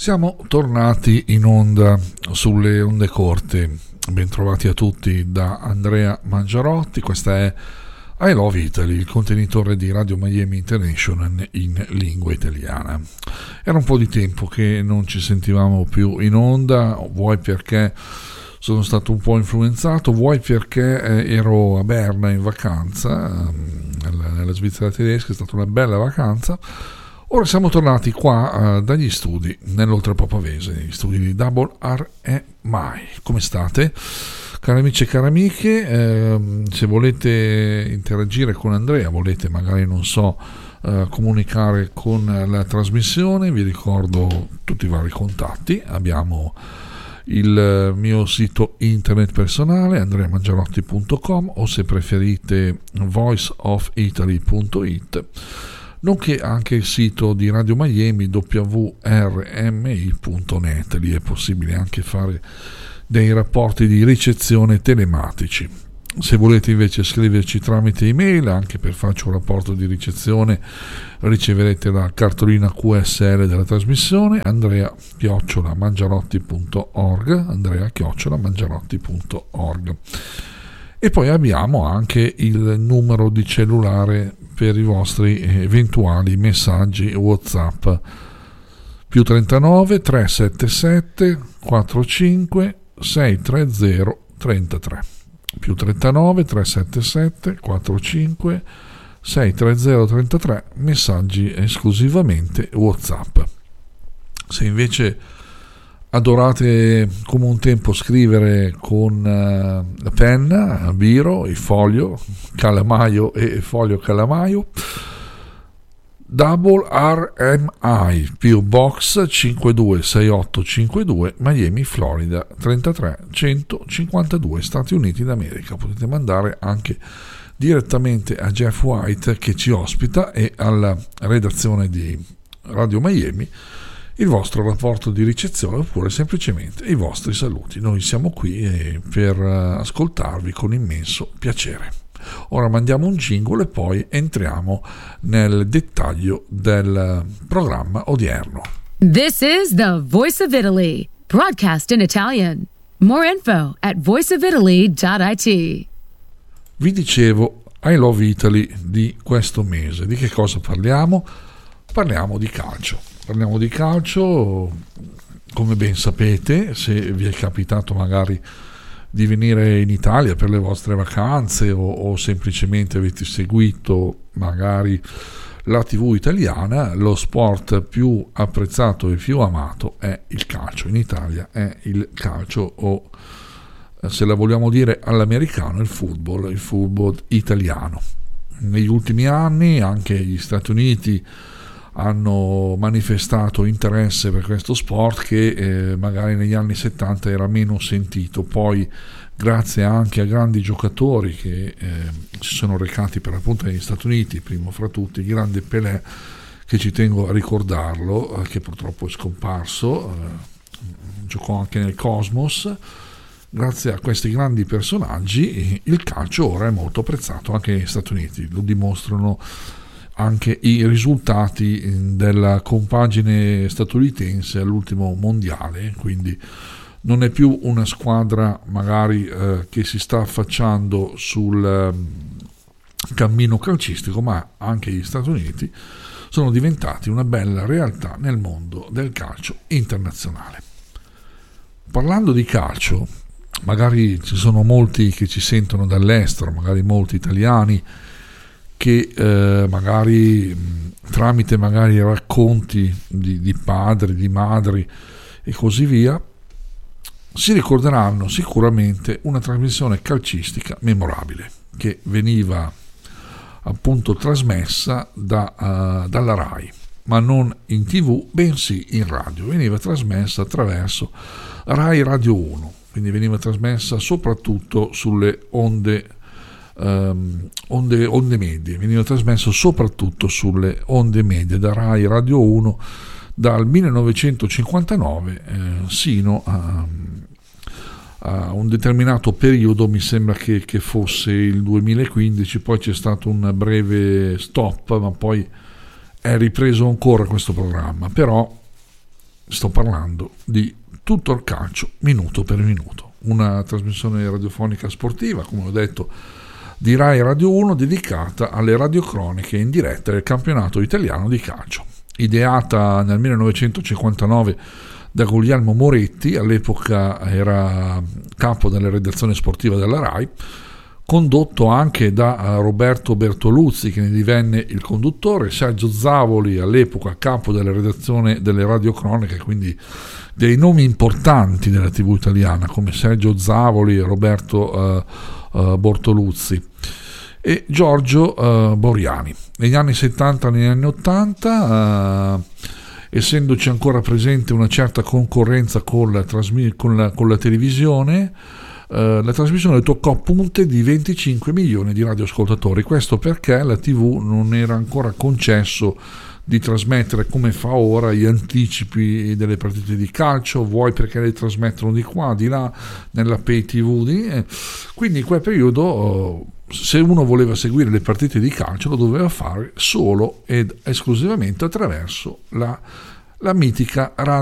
Siamo tornati in onda sulle onde corte. Bentrovati a tutti da Andrea Mangiarotti. Questa è I Love Italy, il contenitore di Radio Miami International in lingua italiana. Era un po' di tempo che non ci sentivamo più in onda, vuoi perché sono stato un po' influenzato, vuoi perché ero a Berna in vacanza, nella Svizzera tedesca. È stata una bella vacanza. Ora siamo tornati qua dagli studi nell'Oltrepò Pavese, gli studi di Double RMI. Come state? Cari amici e cari amiche, se volete interagire con Andrea, volete magari, non so, comunicare con la trasmissione, vi ricordo tutti i vari contatti. Abbiamo il mio sito internet personale andreamangiarotti.com o, se preferite, voiceofitaly.it, nonché anche il sito di Radio Miami wrmi.net. Lì è possibile anche fare dei rapporti di ricezione telematici. Se volete invece scriverci tramite email, anche per farci un rapporto di ricezione, riceverete la cartolina QSL della trasmissione andrea@mangiarotti.org. E poi abbiamo anche il numero di cellulare per i vostri eventuali messaggi WhatsApp, più 39 377 45 630 33, più 39 377 45 630 33, messaggi esclusivamente WhatsApp. Se invece adorate come un tempo scrivere con la penna, biro, il foglio, calamaio e foglio calamaio, Double RMI, PO Box 526852, Miami, Florida 33152, Stati Uniti d'America. Potete mandare anche direttamente a Jeff White, che ci ospita, e alla redazione di Radio Miami il vostro rapporto di ricezione, oppure semplicemente i vostri saluti. Noi siamo qui per ascoltarvi con immenso piacere. Ora mandiamo un jingle e poi entriamo nel dettaglio del programma odierno. This is the Voice of Italy, broadcast in Italian. More info at voiceofitaly.it. Vi dicevo, I Love Italy di questo mese. Di che cosa parliamo? Parliamo di calcio. Parliamo di calcio, come ben sapete, se vi è capitato magari di venire in Italia per le vostre vacanze o semplicemente avete seguito magari la TV italiana, lo sport più apprezzato e più amato è il calcio. In Italia è il calcio, o se la vogliamo dire all'americano, il football italiano. Negli ultimi anni anche gli Stati Uniti hanno manifestato interesse per questo sport che magari negli anni 70 era meno sentito. Poi, grazie anche a grandi giocatori che si sono recati per appunto negli Stati Uniti, primo fra tutti il grande Pelé, che ci tengo a ricordarlo, che purtroppo è scomparso, giocò anche nel Cosmos. Grazie a questi grandi personaggi il calcio ora è molto apprezzato anche negli Stati Uniti. Lo dimostrano anche i risultati della compagine statunitense all'ultimo mondiale. Quindi non è più una squadra magari che si sta affacciando sul cammino calcistico, ma anche gli Stati Uniti sono diventati una bella realtà nel mondo del calcio internazionale. Parlando di calcio, magari ci sono molti che ci sentono dall'estero, magari molti italiani che magari tramite magari racconti di padri, di madri e così via, si ricorderanno sicuramente una trasmissione calcistica memorabile che veniva appunto trasmessa dalla RAI, ma non in TV, bensì in radio. Veniva trasmessa attraverso RAI Radio 1, quindi veniva trasmessa soprattutto sulle onde medie, veniva trasmesso soprattutto sulle onde medie da RAI Radio 1 dal 1959 sino a un determinato periodo, mi sembra che fosse il 2015. Poi c'è stato un breve stop, ma poi è ripreso ancora questo programma. Però sto parlando di Tutto il calcio minuto per minuto, una trasmissione radiofonica sportiva, come ho detto, di Rai Radio 1, dedicata alle radiocroniche in diretta del campionato italiano di calcio. Ideata nel 1959 da Guglielmo Moretti, all'epoca era capo della redazione sportiva della Rai, condotto anche da Roberto Bertoluzzi, che ne divenne il conduttore, Sergio Zavoli, all'epoca capo della redazione delle radiocroniche, quindi dei nomi importanti della TV italiana come Sergio Zavoli e Roberto Bertoluzzi, e Giorgio Boriani. Negli anni 70 e negli anni 80, essendoci ancora presente una certa concorrenza con la televisione, la trasmissione toccò punte di 25 milioni di radioascoltatori. Questo perché la TV non era ancora concesso di trasmettere come fa ora gli anticipi delle partite di calcio, vuoi perché le trasmettono di qua, di là, nella pay TV. Quindi in quel periodo, se uno voleva seguire le partite di calcio, lo doveva fare solo ed esclusivamente attraverso la mitica radio